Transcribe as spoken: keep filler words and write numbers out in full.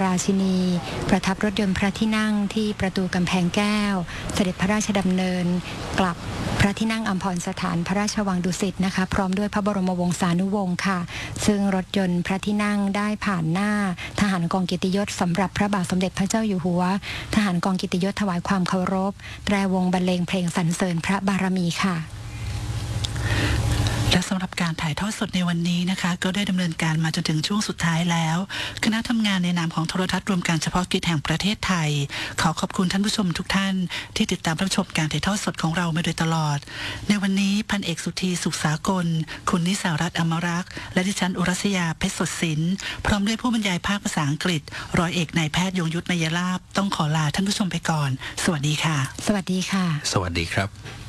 ราชินีประทับรถยนต์พระที่นั่งที่ประตูกำแพงแก้วเสด็จพระราชดำเนินกลับพระที่นั่งอัมพรสถานพระราชวังดุสิตนะคะพร้อมด้วยพระบรมวงศานุวงศ์ค่ะซึ่งรถยนต์พระที่นั่งได้ผ่านหน้าทหารกองเกียรติยศสำหรับพระบาทสมเด็จพระเจ้าอยู่หัวทหารกองเกียรติยศถวายความเคารพแตรวงบรรเลงเพลงสรรเสริญพระบารมีค่ะและสำหรับการถ่ายทอดสดในวันนี้นะคะก็ได้ดำเนินการมาจนถึงช่วงสุดท้ายแล้วคณะทำงานในนามของโทรทัศน์รวมการเฉพาะกิจแห่งประเทศไทยขอขอบคุณท่านผู้ชมทุกท่านที่ติดตามรับชมการถ่ายทอดสดของเรามาโดยตลอดในวันนี้พันเอกสุธีสุขสากลคุณนิสารัตน์อมรักษ์และดิฉันอุรัสยาเพชรสดศิลป์พร้อมด้วยผู้บรรยายภาคภาษาอังกฤษร้อยเอกนายแพทย์ยงยุทธนยลาภต้องขอลาท่านผู้ชมไปก่อนสวัสดีค่ะสวัสดีค่ะสวัสดีครับ